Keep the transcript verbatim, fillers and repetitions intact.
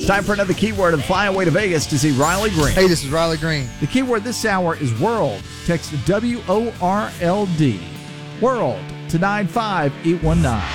It's time for another keyword and fly away to Vegas to see Riley Green. Hey, this is Riley Green. The keyword this hour is world. Text W O R L D. World to nine five eight one nine.